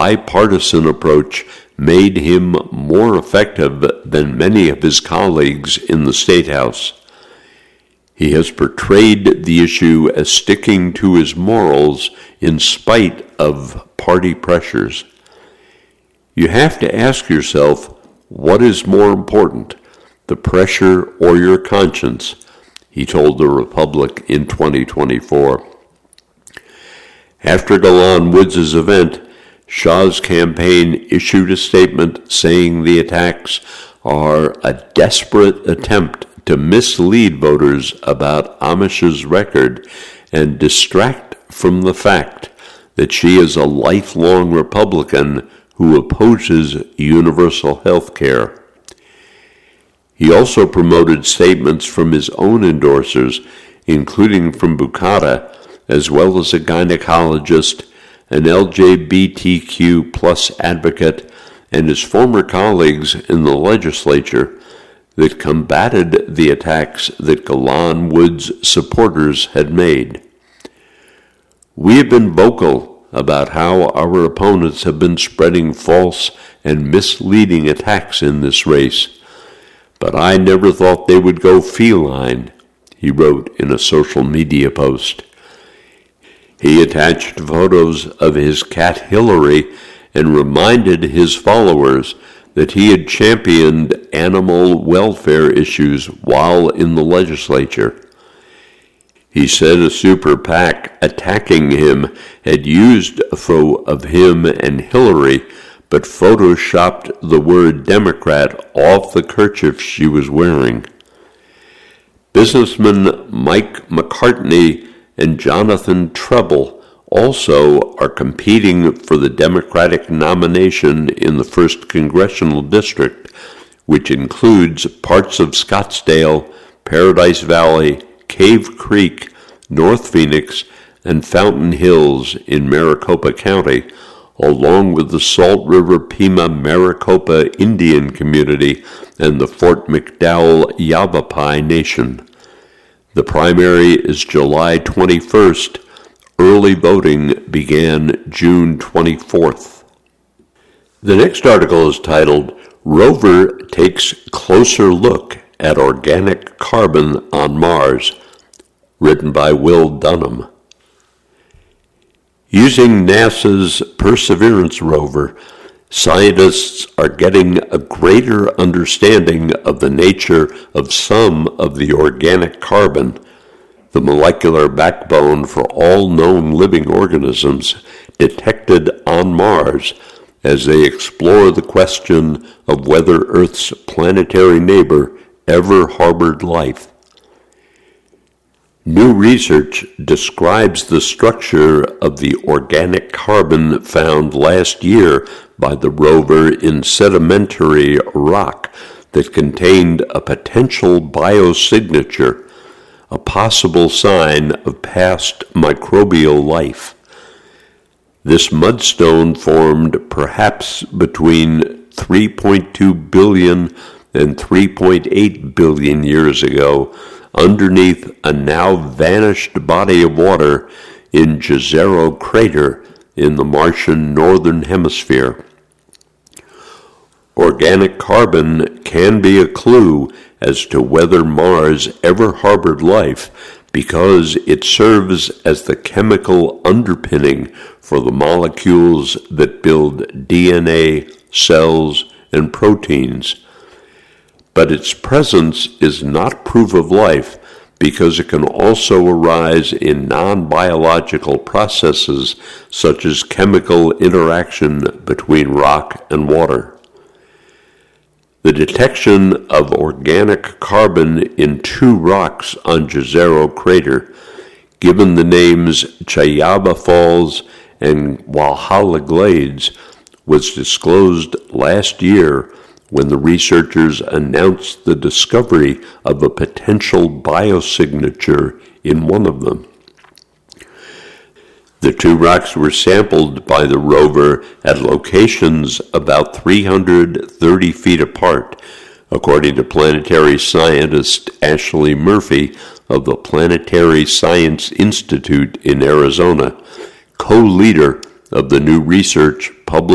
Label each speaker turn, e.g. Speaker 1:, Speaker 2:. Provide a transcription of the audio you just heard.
Speaker 1: bipartisan approach made him more effective than many of his colleagues in the State House. He has portrayed the issue as sticking to his morals in spite of party pressures. You have to ask yourself, what is more important, the pressure or your conscience? He told the Republic in 2024. After Golan Woods' event, Shah's campaign issued a statement saying the attacks are a desperate attempt to mislead voters about Amish's record and distract from the fact that she is a lifelong Republican who opposes universal health care. He also promoted statements from his own endorsers, including from Bukata, as well as a gynecologist, an LGBTQ plus advocate, and his former colleagues in the legislature, that combated the attacks that Golan Woods supporters had made. We have been vocal about how our opponents have been spreading false and misleading attacks in this race, but I never thought they would go feline, he wrote in a social media post. He attached photos of his cat Hillary and reminded his followers that he had championed animal welfare issues while in the legislature. He said a super PAC attacking him had used a photo of him and Hillary, but photoshopped the word Democrat off the kerchief she was wearing. Businessman Mike McCartney and Jonathan Treble also are competing for the Democratic nomination in the 1st Congressional District, which includes parts of Scottsdale, Paradise Valley, Cave Creek, North Phoenix, and Fountain Hills in Maricopa County, along with the Salt River Pima Maricopa Indian Community and the Fort McDowell Yavapai Nation. The primary is July 21st. Early voting began June 24th. The next article is titled, Rover Takes Closer Look at Organic Carbon on Mars, written by Will Dunham. Using NASA's Perseverance rover, scientists are getting a greater understanding of the nature of some of the organic carbon, the molecular backbone for all known living organisms detected on Mars, as they explore the question of whether Earth's planetary neighbor ever harbored life. New research describes the structure of the organic carbon found last year by the rover in sedimentary rock that contained a potential biosignature, a possible sign of past microbial life. This mudstone formed perhaps between 3.2 billion and 3.8 billion years ago underneath a now vanished body of water in Jezero Crater in the Martian Northern Hemisphere. Organic carbon can be a clue as to whether Mars ever harbored life because it serves as the chemical underpinning for the molecules that build DNA, cells, and proteins. But its presence is not proof of life because it can also arise in non-biological processes such as chemical interaction between rock and water. The detection of organic carbon in two rocks on Jezero Crater, given the names Chayaba Falls and Walhalla Glades, was disclosed last year when the researchers announced the discovery of a potential biosignature in one of them. The two rocks were sampled by the rover at locations about 330 feet apart, according to planetary scientist Ashley Murphy of the Planetary Science Institute in Arizona, co-leader of the new research published